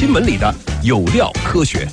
新闻里的有料科学。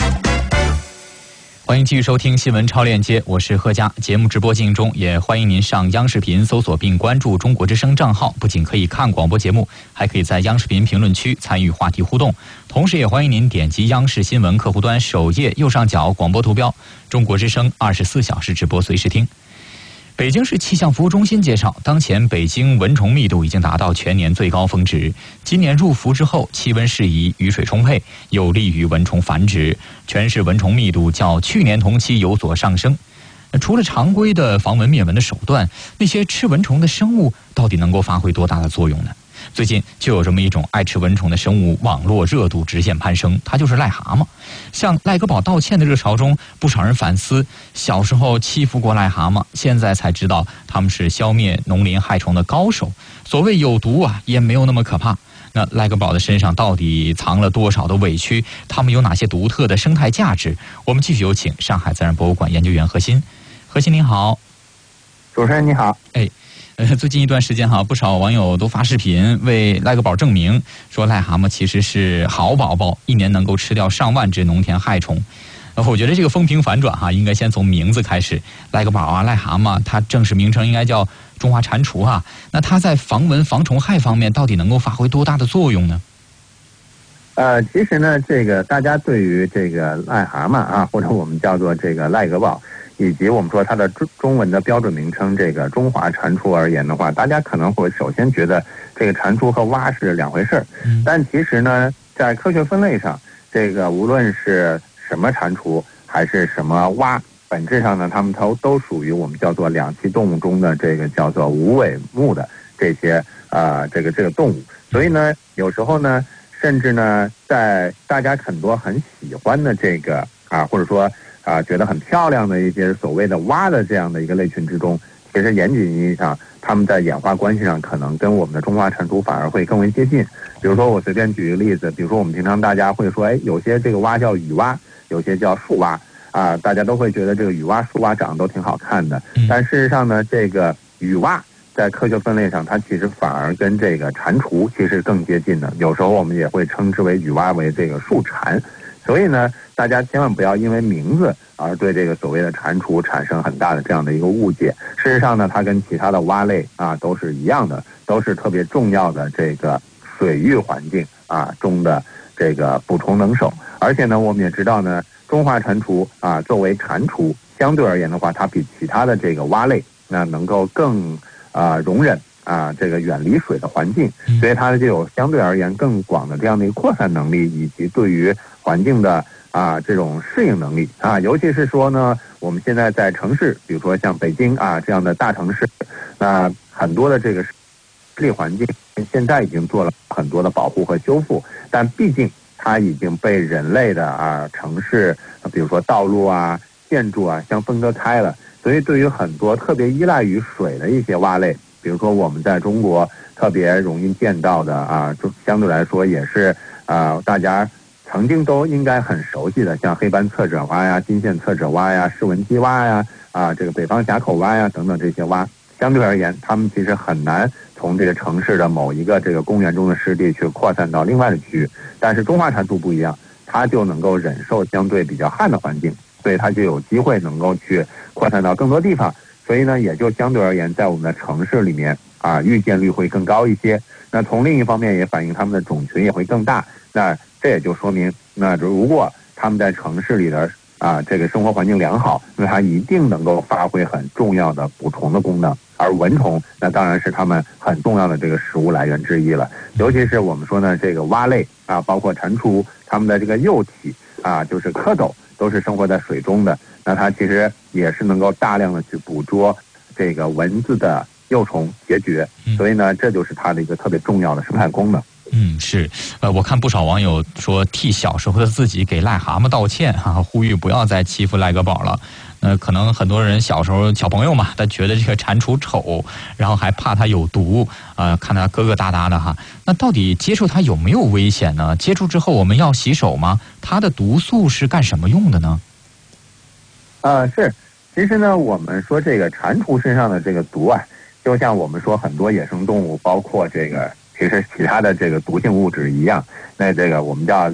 欢迎继续收听新闻超链接，我是贺佳。节目直播进行中，也欢迎您上央视频搜索并关注中国之声账号，不仅可以看广播节目，还可以在央视频评论区参与话题互动。同时也欢迎您点击央视新闻客户端首页右上角广播图标，中国之声24小时直播随时听。北京市气象服务中心介绍，当前北京蚊虫密度已经达到全年最高峰值。今年入伏之后，气温适宜，雨水充沛，有利于蚊虫繁殖。全市蚊虫密度较去年同期有所上升。除了常规的防蚊灭蚊的手段，那些吃蚊虫的生物到底能够发挥多大的作用呢？最近就有这么一种爱吃蚊虫的生物，网络热度直线攀升，它就是癞蛤蟆。向赖格宝道歉的热潮中，不少人反思小时候欺负过癞蛤蟆，现在才知道他们是消灭农林害虫的高手。所谓有毒啊，也没有那么可怕。那赖格宝的身上到底藏了多少的委屈？他们有哪些独特的生态价值？我们继续有请上海自然博物馆研究员何鑫。何鑫您好。 主持人你好。 最近一段时间不少网友都发视频为赖格宝证明，说癞蛤蟆其实是好宝宝，一年能够吃掉上万只农田害虫。我觉得这个风评反转应该先从名字开始。赖格宝癞蛤蟆，它正式名称应该叫中华蟾蜍那它在防蚊防虫害方面到底能够发挥多大的作用呢？ 其实呢，这个大家对于这个癞蛤蟆或者我们叫做这个赖格宝，以及我们说它的中文的标准名称这个中华蟾蜍而言的话，大家可能会首先觉得这个蟾蜍和蛙是两回事儿。但其实呢，在科学分类上，这个无论是什么蟾蜍还是什么蛙，本质上呢，它们都属于我们叫做两栖动物中的这个叫做无尾目的这些这个动物。所以呢，有时候呢，甚至呢，在大家很多很喜欢的这个或者说觉得很漂亮的一些所谓的蛙的这样的一个类群之中，其实严谨意义上，它们在演化关系上可能跟我们的中华蟾蜍反而会更为接近。比如说，我随便举一个例子，比如说我们平常大家会说，有些这个蛙叫雨蛙，有些叫树蛙大家都会觉得这个雨蛙、树蛙长得都挺好看的。但事实上呢，这个雨蛙在科学分类上，它其实反而跟这个蟾蜍其实更接近的。有时候我们也会称之为雨蛙为这个树蟾。所以呢，大家千万不要因为名字而对这个所谓的蟾蜍产生很大的这样的一个误解。事实上呢，它跟其他的蛙类都是一样的，都是特别重要的这个水域环境中的这个捕虫能手。而且呢，我们也知道呢，中华蟾蜍作为蟾蜍，相对而言的话，它比其他的这个蛙类能够更容忍这个远离水的环境，所以它就有相对而言更广的这样的一个扩散能力，以及对于环境的这种适应能力尤其是说呢，我们现在在城市，比如说像北京这样的大城市，很多的这个市里环境现在已经做了很多的保护和修复，但毕竟它已经被人类的城市，比如说道路建筑相分割开了，所以对于很多特别依赖于水的一些蛙类，比如说我们在中国特别容易见到的相对来说也是大家曾经都应该很熟悉的，像黑斑侧褶蛙金线侧褶蛙矢纹鸡蛙这个北方峡口蛙等等这些蛙，相对而言，它们其实很难从这个城市的某一个这个公园中的湿地去扩散到另外的区域。但是中华蟾蜍不一样，它就能够忍受相对比较旱的环境，所以它就有机会能够去扩散到更多地方。所以呢，也就相对而言，在我们的城市里面遇见率会更高一些。那从另一方面也反映它们的种群也会更大。那这也就说明，那如果他们在城市里的这个生活环境良好，那它一定能够发挥很重要的捕虫的功能。而蚊虫那当然是它们很重要的这个食物来源之一了。尤其是我们说呢，这个蛙类包括蟾蜍，它们的这个幼体就是蝌蚪，都是生活在水中的。那它其实也是能够大量的去捕捉这个蚊子的幼虫孑孓，所以呢，这就是它的一个特别重要的生态功能。 是，我看不少网友说替小时候的自己给癞蛤蟆道歉呼吁不要再欺负赖格宝了。可能很多人小时候小朋友嘛，他觉得这个蟾蜍丑，然后还怕它有毒看它疙疙瘩瘩的那到底接触它有没有危险呢？接触之后我们要洗手吗？它的毒素是干什么用的呢？ 是，其实呢，我们说这个蟾蜍身上的这个毒就像我们说很多野生动物，包括这个其实其他的这个毒性物质一样，那这个我们叫